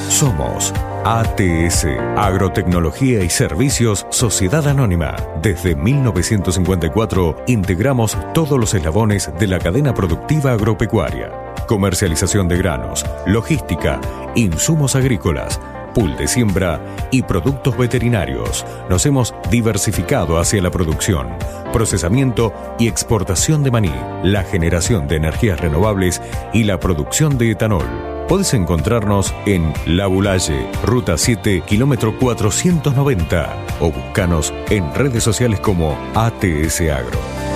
Somos ATS, Agrotecnología y Servicios Sociedad Anónima. Desde 1954 integramos todos los eslabones de la cadena productiva agropecuaria. Comercialización de granos, logística, insumos agrícolas, pool de siembra y productos veterinarios. Nos hemos diversificado hacia la producción, procesamiento y exportación de maní, la generación de energías renovables y la producción de etanol. Podés encontrarnos en La Boulaye, Ruta 7, kilómetro 490 o buscanos en redes sociales como ATS Agro.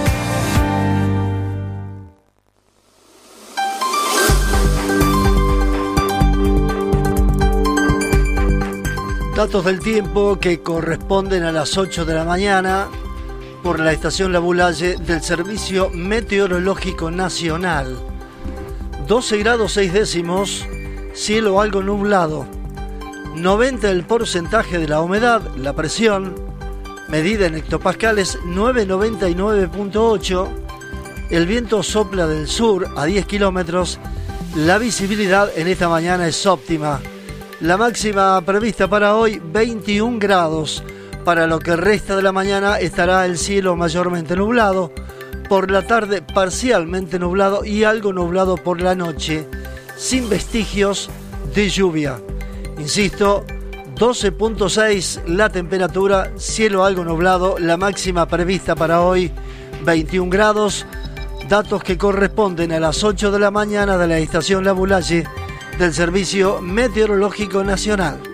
Datos del tiempo que corresponden a las 8 de la mañana por la estación La Boulaye del Servicio Meteorológico Nacional. 12 grados 6 décimos, cielo algo nublado. 90 el porcentaje de la humedad, la presión, medida en hectopascales 999.8. El viento sopla del sur a 10 kilómetros. La visibilidad en esta mañana es óptima. La máxima prevista para hoy, 21 grados. Para lo que resta de la mañana estará el cielo mayormente nublado. Por la tarde parcialmente nublado y algo nublado por la noche, sin vestigios de lluvia. Insisto, 12.6 la temperatura, cielo algo nublado, la máxima prevista para hoy, 21 grados. Datos que corresponden a las 8 de la mañana de la estación La Boulaye del Servicio Meteorológico Nacional.